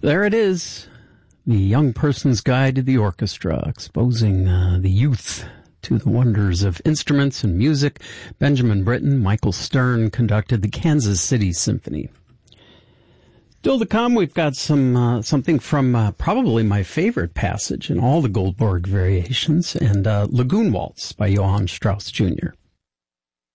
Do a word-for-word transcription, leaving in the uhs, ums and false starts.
There it is, the Young Person's Guide to the Orchestra, exposing uh, the youth to the wonders of instruments and music. Benjamin Britten, Michael Stern conducted the Kansas City Symphony. Still to come, we've got some uh, something from uh, probably my favorite passage in all the Goldberg variations, and uh, Lagoon Waltz by Johann Strauss Junior